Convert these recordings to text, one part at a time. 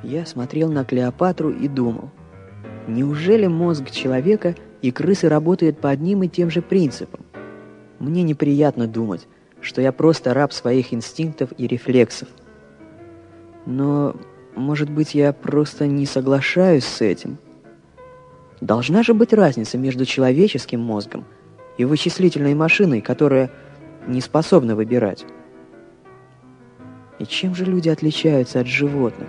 Я смотрел на Клеопатру и думал, неужели мозг человека и крысы работают по одним и тем же принципам? Мне неприятно думать, что я просто раб своих инстинктов и рефлексов. Но, может быть, я просто не соглашаюсь с этим? Должна же быть разница между человеческим мозгом и вычислительной машиной, которая не способна выбирать. И чем же люди отличаются от животных?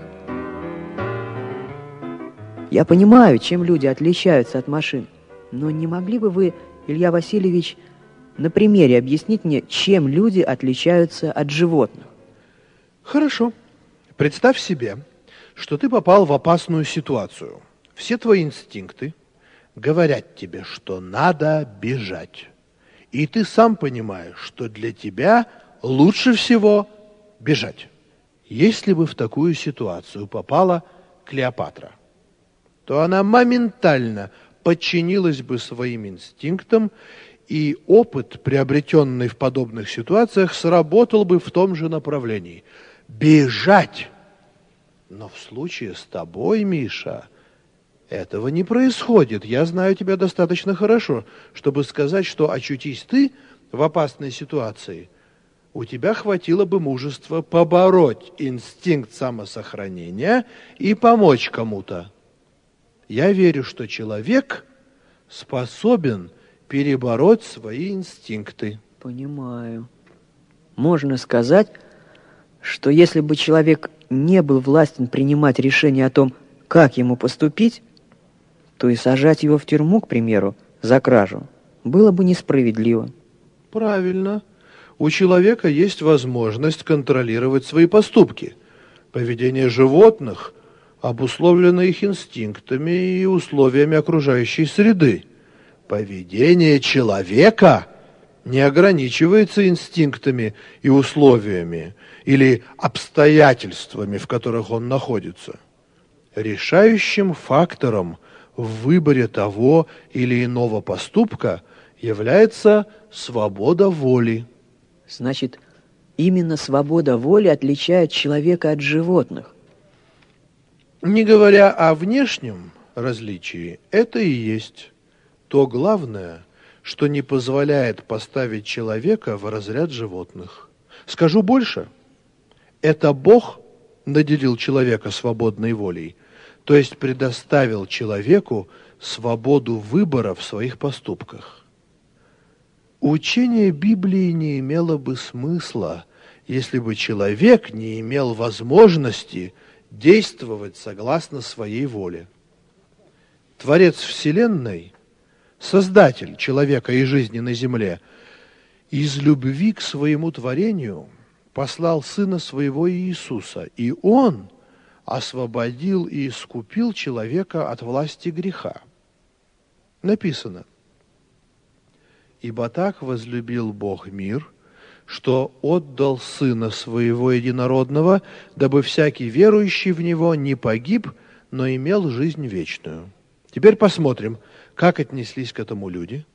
Я понимаю, чем люди отличаются от машин, но не могли бы вы, Илья Васильевич, на примере объяснить мне, чем люди отличаются от животных? Хорошо. Представь себе, что ты попал в опасную ситуацию. Все твои инстинкты говорят тебе, что надо бежать. И ты сам понимаешь, что для тебя лучше всего бежать. Если бы в такую ситуацию попала Клеопатра, то она моментально подчинилась бы своим инстинктам, и опыт, приобретенный в подобных ситуациях, сработал бы в том же направлении. Бежать! Но в случае с тобой, Миша, этого не происходит. Я знаю тебя достаточно хорошо, чтобы сказать, что очутись ты в опасной ситуации, у тебя хватило бы мужества побороть инстинкт самосохранения и помочь кому-то. Я верю, что человек способен перебороть свои инстинкты. Понимаю. Можно сказать, что если бы человек не был властен принимать решение о том, как ему поступить, то и сажать его в тюрьму, к примеру, за кражу, было бы несправедливо. Правильно. У человека есть возможность контролировать свои поступки. Поведение животных обусловлено их инстинктами и условиями окружающей среды. Поведение человека не ограничивается инстинктами и условиями или обстоятельствами, в которых он находится. Решающим фактором в выборе того или иного поступка является свобода воли. Значит, именно свобода воли отличает человека от животных. Не говоря о внешнем различии, это и есть то главное, что не позволяет поставить человека в разряд животных. Скажу больше, это Бог наделил человека свободной волей, то есть предоставил человеку свободу выбора в своих поступках. Учение Библии не имело бы смысла, если бы человек не имел возможности действовать согласно своей воле. Творец Вселенной, Создатель человека и жизни на земле, из любви к своему творению послал Сына Своего Иисуса, и Он освободил и искупил человека от власти греха. Написано: «Ибо так возлюбил Бог мир, что отдал Сына Своего Единородного, дабы всякий верующий в Него не погиб, но имел жизнь вечную». Теперь посмотрим, как отнеслись к этому люди.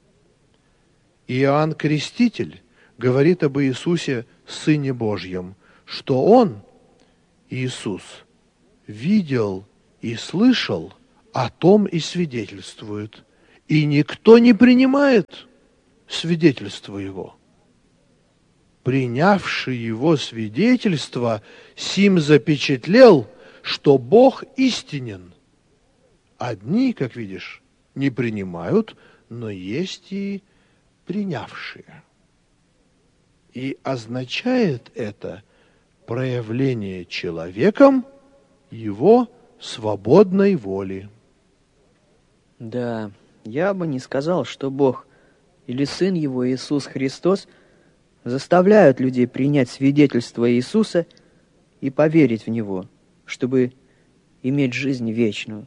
Иоанн Креститель говорит об Иисусе, Сыне Божьем, что Он, Иисус, видел и слышал, о том и свидетельствует, и никто не принимает свидетельство Его. Принявший Его свидетельство, сим запечатлел, что Бог истинен. Одни, как видишь, не принимают, но есть и принявшие. И означает это проявление человеком его свободной воли. Да, я бы не сказал, что Бог или Сын Его Иисус Христос заставляют людей принять свидетельство Иисуса и поверить в Него, чтобы иметь жизнь вечную.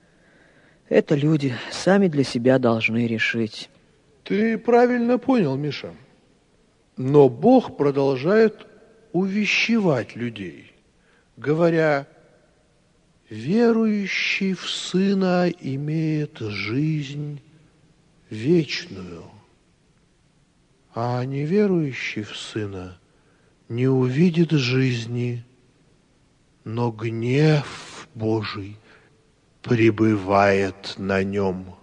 Это люди сами для себя должны решить. Ты правильно понял, Миша. Но Бог продолжает увещевать людей, говоря: верующий в Сына имеет жизнь вечную, а неверующий в Сына не увидит жизни но гнев Божий пребывает на нем.